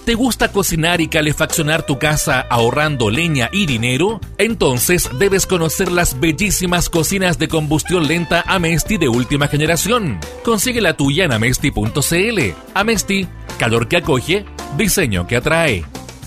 ¿Te gusta cocinar y calefaccionar tu casa ahorrando leña y dinero? Entonces debes conocer las bellísimas cocinas de combustión lenta Amesti de última generación. Consigue la tuya en amesti.cl. Amesti, calor que acoge, diseño que atrae.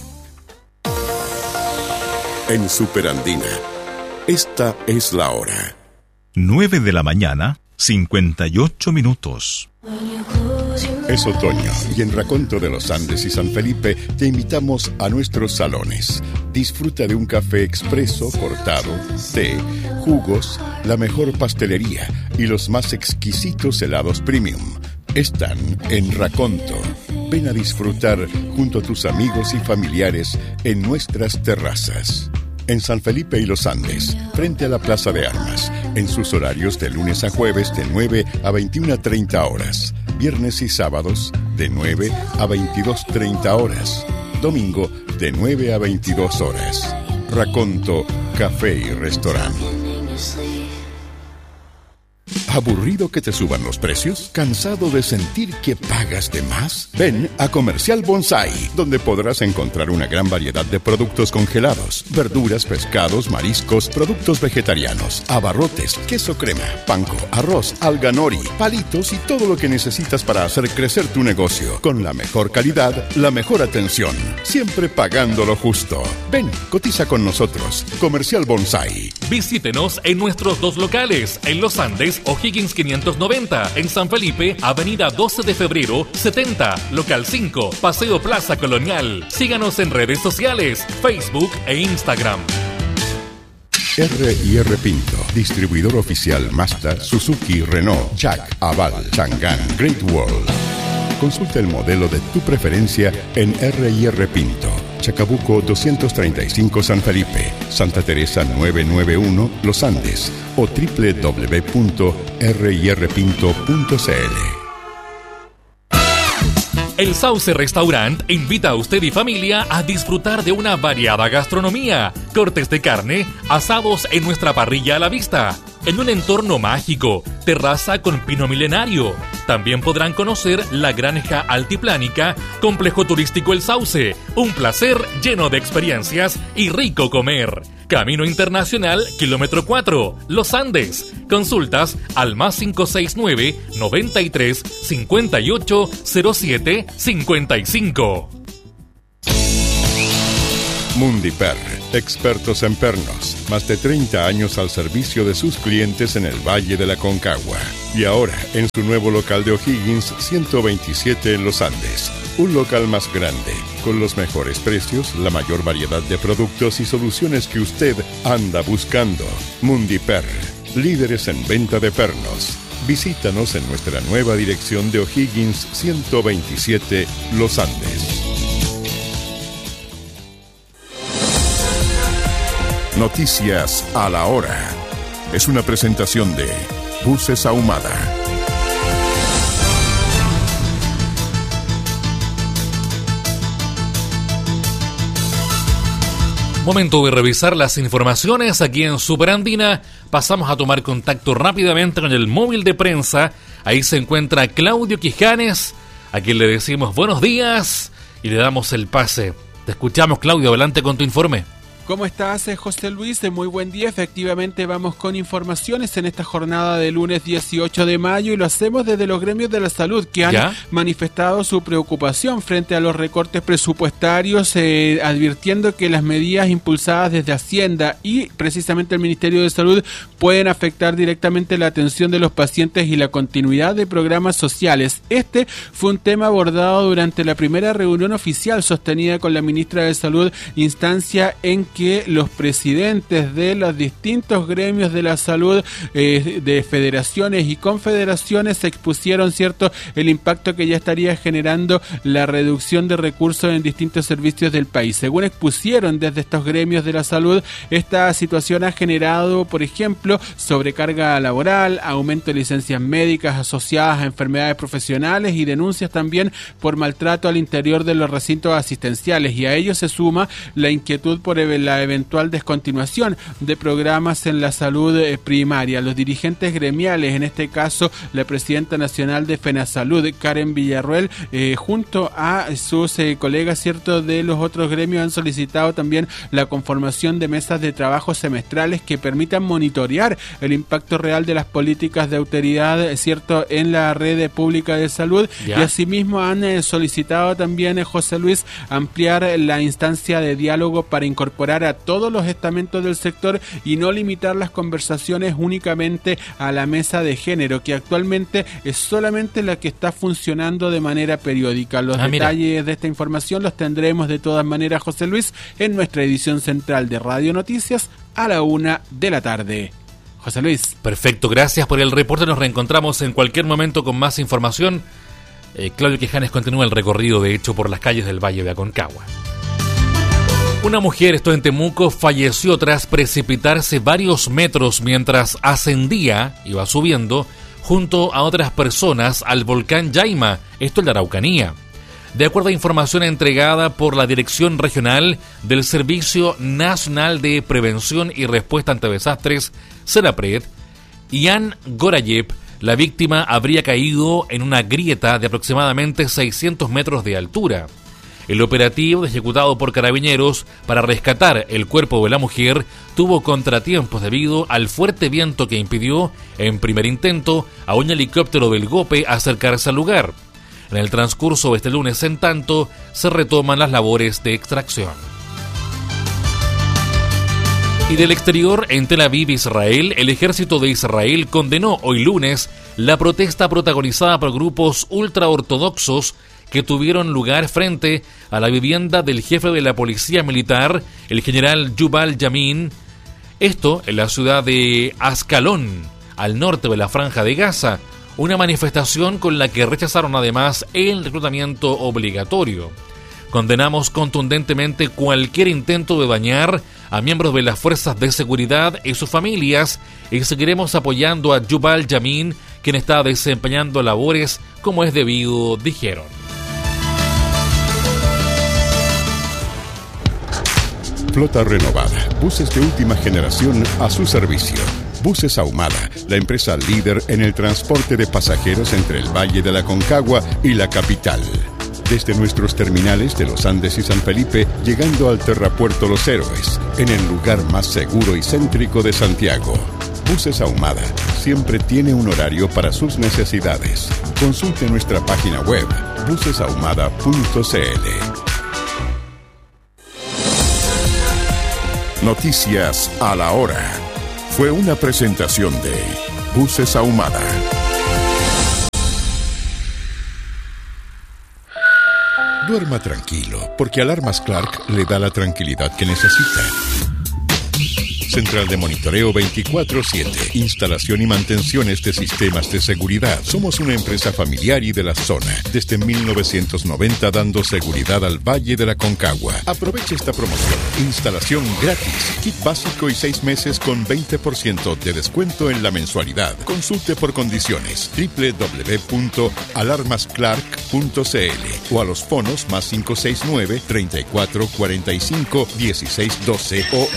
En Superandina, esta es la hora. 9 de la mañana, 58 minutos. Es otoño y en Raconto de los Andes y San Felipe te invitamos a nuestros salones. Disfruta de un café expreso, cortado, té, jugos, la mejor pastelería y los más exquisitos helados premium. Están en Raconto. Ven a disfrutar junto a tus amigos y familiares en nuestras terrazas. En San Felipe y los Andes, frente a la Plaza de Armas, en sus horarios de lunes a jueves de 9 a 21:30 horas, viernes y sábados de 9 a 22:30 horas, domingo de 9 a 22 horas. Raconto, café y restaurante. ¿Aburrido que te suban los precios? ¿Cansado de sentir que pagas de más? Ven a Comercial Bonsai, donde podrás encontrar una gran variedad de productos congelados, verduras, pescados, mariscos, productos vegetarianos, abarrotes, queso crema, panko, arroz, alga nori, palitos y todo lo que necesitas para hacer crecer tu negocio. Con la mejor calidad, la mejor atención, siempre pagando lo justo. Ven, cotiza con nosotros. Comercial Bonsai. Visítenos en nuestros dos locales, en Los Andes, O'Higgins 590, en San Felipe, Avenida 12 de Febrero 70, Local 5, Paseo Plaza Colonial. Síganos en redes sociales, Facebook e Instagram. R&R Pinto, distribuidor oficial Mazda, Suzuki, Renault, Jack, Aval, Chang'an, Great Wall. Consulta el modelo de tu preferencia en R&R Pinto, Chacabuco 235 San Felipe, Santa Teresa 991 Los Andes o www.rirpinto.cl. El Sauce Restaurant invita a usted y familia a disfrutar de una variada gastronomía, cortes de carne, asados en nuestra parrilla a la vista, en un entorno mágico, terraza con pino milenario. También podrán conocer la Granja Altiplánica, complejo turístico El Sauce, un placer lleno de experiencias y rico comer. Camino Internacional, kilómetro 4, Los Andes. Consultas al más 569 93 58 07 55. Mundiper, expertos en pernos, más de 30 años al servicio de sus clientes en el Valle de la Concagua. Y ahora, en su nuevo local de O'Higgins 127 en Los Andes. Un local más grande, con los mejores precios, la mayor variedad de productos y soluciones que usted anda buscando. Mundiper, líderes en venta de pernos. Visítanos en nuestra nueva dirección de O'Higgins 127 Los Andes. Noticias a la hora. Es una presentación de Buses Ahumada. Momento de revisar las informaciones aquí en Superandina. Pasamos a tomar contacto rápidamente con el móvil de prensa. Ahí se encuentra Claudio Quijanes, a quien le decimos buenos días y le damos el pase. Te escuchamos, Claudio, adelante con tu informe. ¿Cómo estás, José Luis? Muy buen día. Efectivamente, vamos con informaciones en esta jornada de lunes 18 de mayo y lo hacemos desde los gremios de la salud que han manifestado su preocupación frente a los recortes presupuestarios, advirtiendo que las medidas impulsadas desde Hacienda y precisamente el Ministerio de Salud pueden afectar directamente la atención de los pacientes y la continuidad de programas sociales. Este fue un tema abordado durante la primera reunión oficial sostenida con la ministra de Salud, instancia en que los presidentes de los distintos gremios de la salud, de federaciones y confederaciones, se expusieron, ¿cierto?, el impacto que ya estaría generando la reducción de recursos en distintos servicios del país. Según expusieron desde estos gremios de la salud, esta situación ha generado, por ejemplo, sobrecarga laboral, aumento de licencias médicas asociadas a enfermedades profesionales y denuncias también por maltrato al interior de los recintos asistenciales, y a ello se suma la inquietud por el la eventual descontinuación de programas en la salud primaria. Los dirigentes gremiales, en este caso la presidenta nacional de FENASALUD, Karen Villarruel, junto a sus colegas, cierto, de los otros gremios, han solicitado también la conformación de mesas de trabajo semestrales que permitan monitorear el impacto real de las políticas de autoridad, cierto, en la red pública de salud. Y asimismo han solicitado también, José Luis, ampliar la instancia de diálogo para incorporar a todos los estamentos del sector y no limitar las conversaciones únicamente a la mesa de género, que actualmente es solamente la que está funcionando de manera periódica. Los detalles de esta información los tendremos de todas maneras, José Luis, en nuestra edición central de Radio Noticias a la 1 de la tarde. José Luis. Perfecto, gracias por el reporte. Nos reencontramos en cualquier momento con más información. Claudio Quijanes continúa el recorrido, de hecho, por las calles del Valle de Aconcagua. Una mujer, esto en Temuco, falleció tras precipitarse varios metros mientras ascendía, iba subiendo, junto a otras personas al volcán Yaima, esto en la Araucanía. De acuerdo a información entregada por la Dirección Regional del Servicio Nacional de Prevención y Respuesta ante Desastres, SENAPRED, Ian Gorayev, la víctima habría caído en una grieta de aproximadamente 600 metros de altura. El operativo, ejecutado por carabineros para rescatar el cuerpo de la mujer, tuvo contratiempos debido al fuerte viento que impidió, en primer intento, a un helicóptero del GOPE acercarse al lugar. En el transcurso de este lunes, en tanto, se retoman las labores de extracción. Y del exterior, en Tel Aviv, Israel, el ejército de Israel condenó hoy lunes la protesta protagonizada por grupos ultraortodoxos que tuvieron lugar frente a la vivienda del jefe de la policía militar, el general Yuval Yamin, esto en la ciudad de Ascalón, al norte de la Franja de Gaza, una manifestación con la que rechazaron además el reclutamiento obligatorio. Condenamos contundentemente cualquier intento de dañar a miembros de las fuerzas de seguridad y sus familias y seguiremos apoyando a Yuval Yamin, quien está desempeñando labores como es debido, dijeron. Flota renovada, buses de última generación a su servicio. Buses Ahumada, la empresa líder en el transporte de pasajeros entre el Valle de la Aconcagua y la capital. Desde nuestros terminales de Los Andes y San Felipe, llegando al Terrapuerto Los Héroes, en el lugar más seguro y céntrico de Santiago. Buses Ahumada siempre tiene un horario para sus necesidades. Consulte nuestra página web, bucesahumada.cl. Noticias a la hora. Fue una presentación de Buses Ahumada. Duerma tranquilo, porque Alarmas Clark le da la tranquilidad que necesita. Central de monitoreo 24/7. Instalación y mantenciones de sistemas de seguridad. Somos una empresa familiar y de la zona. Desde 1990 dando seguridad al Valle de la Aconcagua. Aproveche esta promoción. Instalación gratis. Kit básico y 6 meses con 20% de descuento en la mensualidad. Consulte por condiciones. www.alarmasclark.cl o a los fonos más 569-3445-1612 o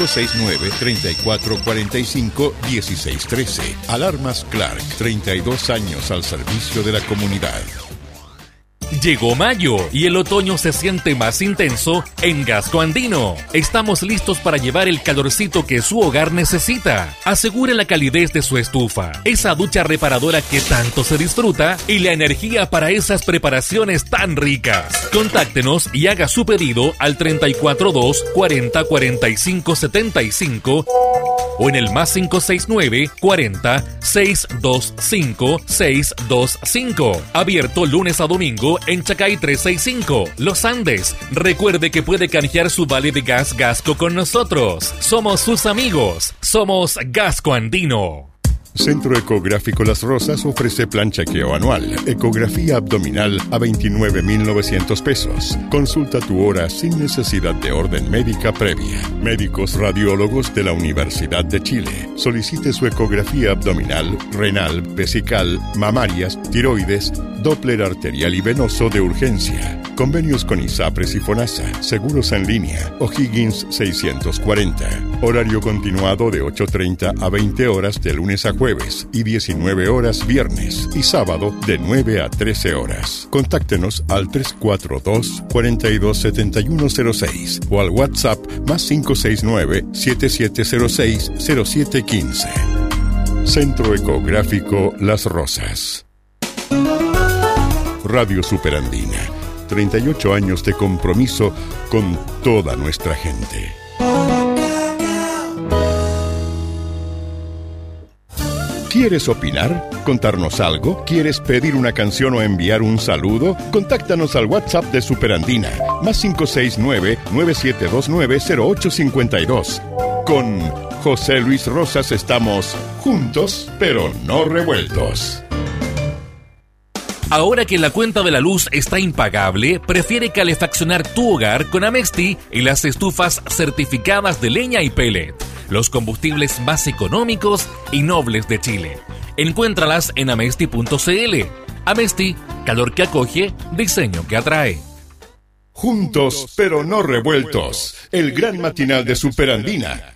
569-3445-1613. Alarmas Clark, 32 años al servicio de la comunidad. Llegó mayo y el otoño se siente más intenso en Gasco Andino. Estamos listos para llevar el calorcito que su hogar necesita. Asegure la calidez de su estufa, esa ducha reparadora que tanto se disfruta y la energía para esas preparaciones tan ricas. Contáctenos y haga su pedido al 342 40 45 75 o en el más 569 40 625 625. Abierto lunes a domingo en Chacay 365, Los Andes. Recuerde que puede canjear su vale de gas Gasco con nosotros. Somos sus amigos. Somos Gasco Andino. Centro Ecográfico Las Rosas ofrece plan chequeo anual, ecografía abdominal a 29,900 pesos. Consulta tu hora sin necesidad de orden médica previa. Médicos radiólogos de la Universidad de Chile. Solicite su ecografía abdominal, renal, vesical, mamarias, tiroides, Doppler arterial y venoso de urgencia. Convenios con ISAPRES y FONASA, seguros en línea, O'Higgins 640. Horario continuado de 8:30 a 20 horas de lunes a jueves y 19 horas viernes y sábado de 9 a 13 horas. Contáctenos al 342-427106 o al WhatsApp más 569-7706-0715. Centro Ecográfico Las Rosas. Radio Superandina. 38 años de compromiso con toda nuestra gente. ¿Quieres opinar? ¿Contarnos algo? ¿Quieres pedir una canción o enviar un saludo? Contáctanos al WhatsApp de Superandina, más 569-9729-0852. Con José Luis Rosas estamos juntos, pero no revueltos. Ahora que la cuenta de la luz está impagable, prefiere calefaccionar tu hogar con Amesti y las estufas certificadas de leña y pellet, los combustibles más económicos y nobles de Chile. Encuéntralas en amesti.cl. Amesti, calor que acoge, diseño que atrae. Juntos, pero no revueltos. El gran matinal de Superandina.